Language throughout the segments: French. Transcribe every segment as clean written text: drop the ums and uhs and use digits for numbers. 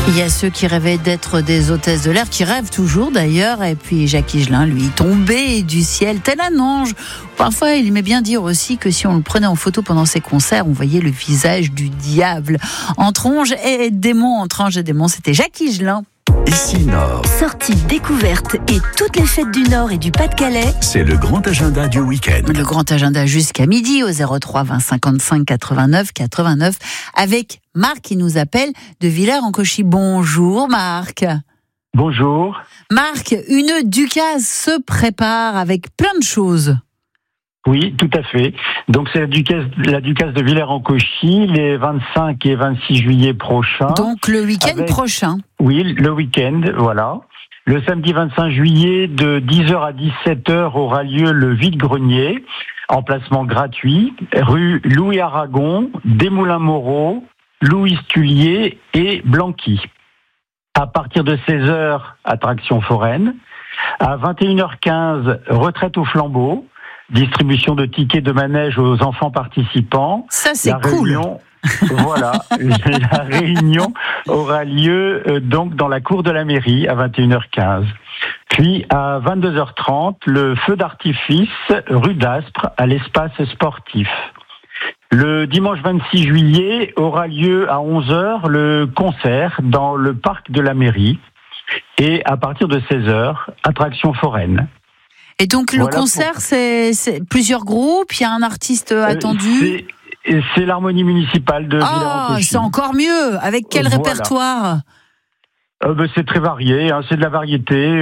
Il y a ceux qui rêvaient d'être des hôtesses de l'air, qui rêvent toujours d'ailleurs, et puis Jacques Higelin, lui, tombé du ciel, tel un ange. Parfois, il aimait bien dire aussi que si on le prenait en photo pendant ses concerts, on voyait le visage du diable. Entre ange et démon, c'était Jacques Higelin. Ici Nord. Sorties, découvertes et toutes les fêtes du Nord et du Pas-de-Calais. C'est le grand agenda du week-end. Le grand agenda jusqu'à midi au 03 20 55 89 89 avec Marc qui nous appelle de Villers-en-Cauchy. Bonjour Marc. Bonjour. Marc, une Ducasse se prépare avec plein de choses. Oui, tout à fait. Donc c'est la Ducasse de Villers-en-Cauchy les 25 et 26 juillet prochains. Donc le week-end prochain. Oui, le week-end, voilà. Le samedi 25 juillet de 10h à 17h aura lieu le vide-grenier, emplacement gratuit, rue Louis Aragon, Desmoulins-Moreau, Louis Tullier et Blanqui. À partir de 16h, attraction foraine. À 21h15, retraite au flambeau. Distribution de tickets de manège aux enfants participants. Ça, c'est cool. Voilà, la réunion aura lieu donc dans la cour de la mairie à 21h15. Puis à 22h30, le feu d'artifice rue d'Aspres à l'espace sportif. Le dimanche 26 juillet aura lieu à 11h le concert dans le parc de la mairie. Et à partir de 16h, attraction foraine. Et donc le concert, c'est plusieurs groupes, il y a un artiste attendu. C'est l'harmonie municipale de Villers-en-Cauchy. C'est encore mieux. Avec quel répertoire ? C'est très varié, c'est de la variété.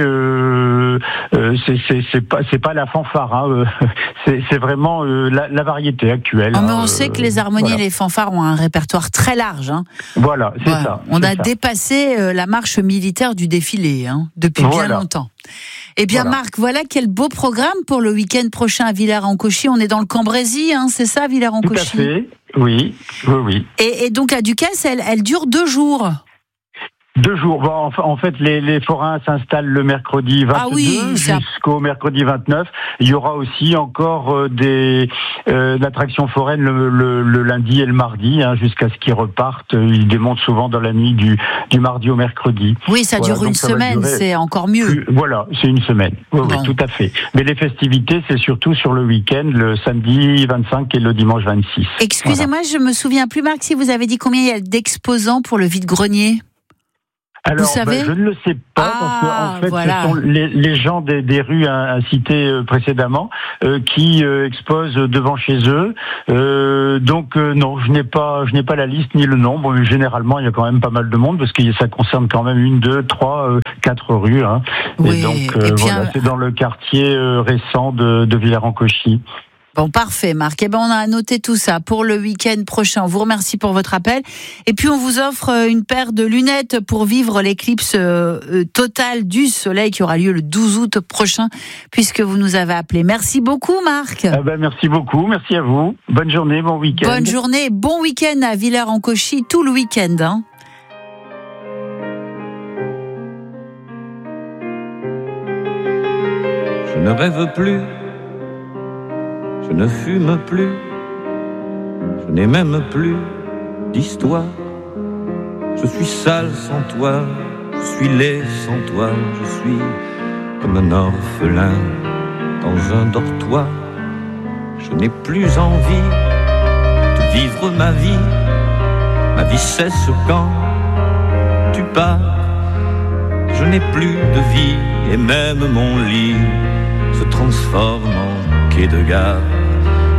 C'est pas la fanfare, c'est vraiment la variété actuelle. Mais on sait que les harmonies et les fanfares ont un répertoire très large. Voilà, c'est ça. On a dépassé la marche militaire du défilé depuis bien longtemps. Eh bien Marc, voilà quel beau programme pour le week-end prochain à Villers-en-Cauchy. On est dans le Cambrésis, c'est ça, Villers-en-Cauchy ? Tout à fait, oui. Et donc la Ducasse, elle dure 2 jours. 2 jours. Bon, en fait, les forains s'installent le mercredi 22 jusqu'au mercredi 29. Il y aura aussi encore l'attraction foraine le lundi et le mardi, jusqu'à ce qu'ils repartent. Ils démontent souvent dans la nuit du mardi au mercredi. Oui, ça dure une semaine, c'est encore mieux. Voilà, c'est une semaine. Oui, tout à fait. Mais les festivités, c'est surtout sur le week-end, le samedi 25 et le dimanche 26. Excusez-moi, je me souviens plus, Marc, si vous avez dit combien il y a d'exposants pour le vide-grenier. Alors, je ne le sais pas, parce que en fait, ce sont les gens des rues citées précédemment qui exposent devant chez eux. Donc non, je n'ai pas la liste ni le nombre. Mais généralement, il y a quand même pas mal de monde parce que ça concerne quand même 1, 2, 3, 4 rues. Oui, et donc c'est dans le quartier récent de Villers-en-Cauchy. Bon, parfait, Marc. On a noté tout ça pour le week-end prochain. On vous remercie pour votre appel. Et puis, on vous offre une paire de lunettes pour vivre l'éclipse totale du soleil qui aura lieu le 12 août prochain, puisque vous nous avez appelé. Merci beaucoup, Marc. Merci beaucoup. Merci à vous. Bonne journée, bon week-end. Bonne journée, bon week-end à Villers-en-Cauchy, tout le week-end. Je ne rêve plus. Je ne fume plus, je n'ai même plus d'histoire. Je suis sale sans toi, je suis laid sans toi. Je suis comme un orphelin dans un dortoir. Je n'ai plus envie de vivre ma vie. Ma vie cesse quand tu pars. Je n'ai plus de vie et même mon lit se transforme en quai de gare.